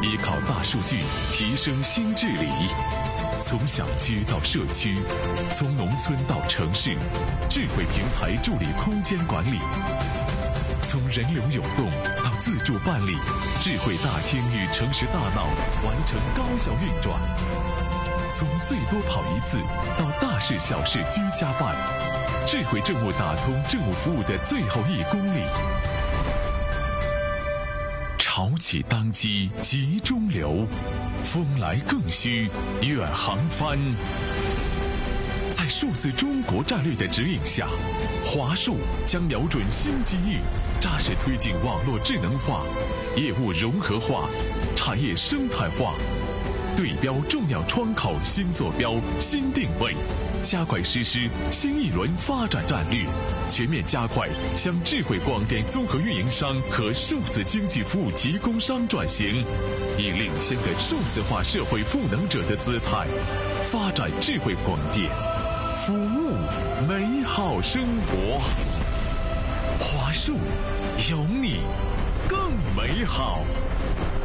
依靠大数据提升新治理。从小区到社区，从农村到城市，智慧平台助力空间管理。从人流涌动到自助办理，智慧大厅与城市大闹完成高效运转。从最多跑一次到大事小事居家办，智慧政务打通政务服务的最后1公里。潮起当机急中流，风来更需远航帆。在数字中国战略的指引下，华数将瞄准新机遇，扎实推进网络智能化、业务融合化、产业生态化，对标重要窗口新坐标、新定位，加快实施新一轮发展战略，全面加快向智慧广电综合运营商和数字经济服务提供商转型，以领先的数字化社会赋能者的姿态，发展智慧广电，服务美好生活。华数有你更美好。